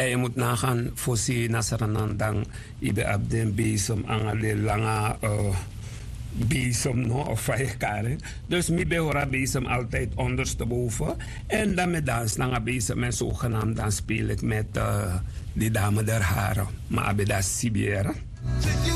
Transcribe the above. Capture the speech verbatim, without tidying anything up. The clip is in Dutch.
En je moet nagaan voorzien Nasaranan dan ibe abden bezem aan de lange uh, bezem no of vijfkaren. Dus mi behora bezem altijd ondersteboven. En dan met dans lange bezem en zogenaamd dan speel ik met uh, die dame der haren. Maar abe dat sibiera.